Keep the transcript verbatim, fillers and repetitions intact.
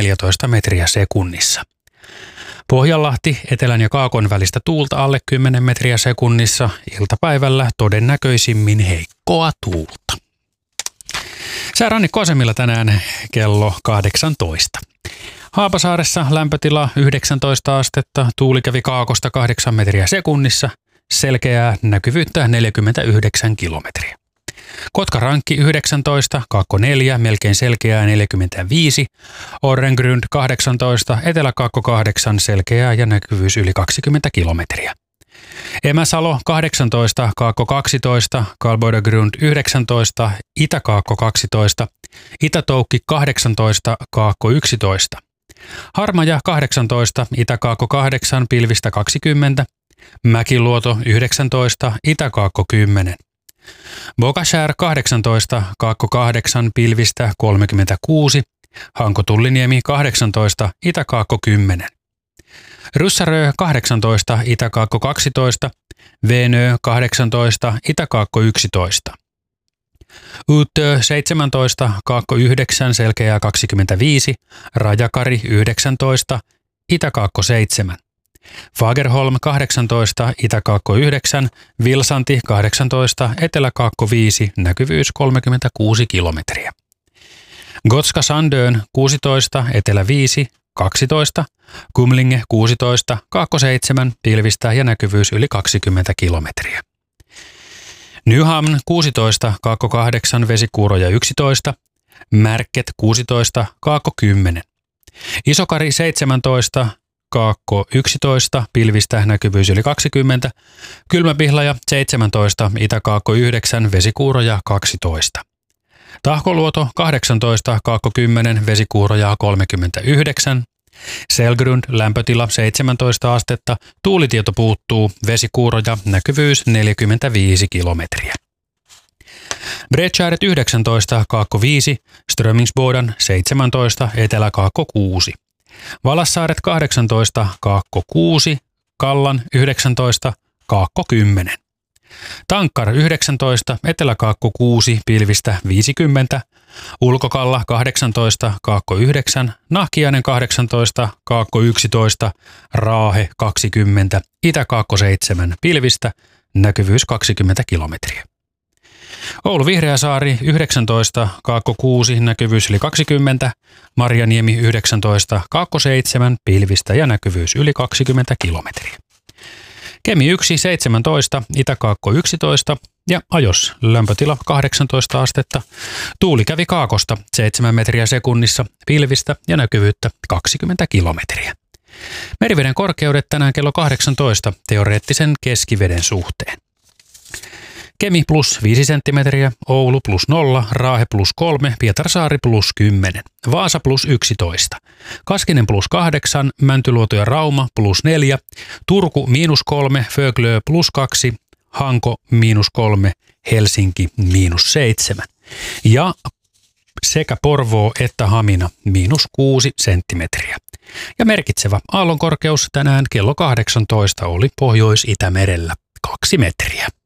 neljätoista metriä sekunnissa. Pohjanlahti etelän ja kaakon välistä tuulta alle kymmenen metriä sekunnissa, iltapäivällä todennäköisimmin heikkoa tuulta. Sää rannikkoasemilla tänään kello kahdeksantoista. Haapasaaressa lämpötila yhdeksäntoista astetta, tuuli kävi kaakosta kahdeksan metriä sekunnissa, selkeää näkyvyyttä neljäkymmentäyhdeksän kilometriä. Kotkarankki yhdeksäntoista, Kaakko neljä, melkein selkeää neljäkymmentäviisi, Orrengrund kahdeksantoista, Etelä-Kaakko kahdeksan, selkeää ja näkyvyys yli kaksikymmentä kilometriä. Emäsalo kahdeksantoista, Kaakko kaksitoista, Kalboidagrund yhdeksäntoista, Itä-Kaakko kaksitoista, Itä-Toukki kahdeksantoista, Kaakko yksitoista. Harmaja kahdeksantoista, Itä-Kaakko kahdeksan, pilvistä kaksikymmentä, Mäkiluoto yhdeksäntoista, Itä-Kaakko kymmenen. Bogashär kahdeksantoista, Kaakko kahdeksan, pilvistä kolmekymmentäkuusi, Hanko-Tulliniemi kahdeksantoista, Itä-Kaakko kymmenen. Ryssärö kahdeksantoista, Itä-Kaakko kaksitoista, Venö kahdeksantoista, Itä-Kaakko yksitoista. Utö seitsemäntoista, Kaakko yhdeksän, selkeää kaksikymmentäviisi, Rajakari yhdeksäntoista, Itä-Kaakko seitsemän. Fagerholm kahdeksantoista, Itä-Kaakko yhdeksän, Vilsanti kahdeksantoista, Etelä-Kaakko viisi, näkyvyys kolmekymmentäkuusi kilometriä. Gotska Sandön kuusitoista, Etelä viisi, kaksitoista, Kumlinge kuusitoista, Kaakko seitsemän, pilvistä ja näkyvyys yli kaksikymmentä kilometriä. Nyhamn kuusitoista, Kaakko kahdeksan, Vesikuuroja yksitoista, Märket kuusitoista, Kaakko kymmenen. Isokari seitsemäntoista, Kaakko yksitoista, pilvistä näkyvyys yli kaksikymmentä, Kylmäpihlaja seitsemäntoista, Itä-Kaakko yhdeksän, Vesikuuroja kaksitoista. Tahkoluoto kahdeksantoista, Kaakko kymmenen, Vesikuuroja kolmekymmentäyhdeksän. Selgrund lämpötila seitsemäntoista astetta, tuulitieto puuttuu, Vesikuuroja, näkyvyys neljäkymmentäviisi kilometriä. Bredtjäret yhdeksäntoista, Kaakko viisi, Strömingsboden seitsemäntoista, Etelä-Kaakko kuusi. Valassaaret kahdeksantoista, Kaakko kuusi, Kallan yhdeksäntoista, Kaakko kymmenen. Tankkar yhdeksäntoista, Etelä-Kaakko kuusi, pilvistä viisikymmentä, Ulkokalla kahdeksantoista, Kaakko yhdeksän, Nahkiainen kahdeksantoista, Kaakko yksitoista, Raahe kaksikymmentä, Itä-Kaakko seitsemän, pilvistä, näkyvyys kaksikymmentä kilometriä. Oulu Vihreäsaari yhdeksäntoista, Kaakko kuusi, näkyvyys yli kaksikymmentä, Marjaniemi yhdeksäntoista, Kaakko seitsemän, pilvistä ja näkyvyys yli kaksikymmentä kilometriä. Kemi yksi, seitsemäntoista, Itä-Kaakko yksitoista ja Ajos lämpötila kahdeksantoista astetta. Tuuli kävi kaakosta seitsemän metriä sekunnissa, pilvistä ja näkyvyyttä kaksikymmentä kilometriä. Meriveden korkeudet tänään kello kahdeksantoista teoreettisen keskiveden suhteen. Kemi plus viisi senttimetriä, Oulu plus nolla, Raahe plus kolme, Pietarsaari plus kymmenen, Vaasa plus yksitoista, Kaskinen plus kahdeksan, Mäntyluoto ja Rauma plus neljä, Turku miinus kolme, Föglö plus kaksi, Hanko miinus kolme, Helsinki miinus seitsemän ja sekä Porvoo että Hamina miinus kuusi senttimetriä. Ja merkitsevä aallonkorkeus tänään kello kahdeksantoista oli Pohjois-Itämerellä kaksi metriä.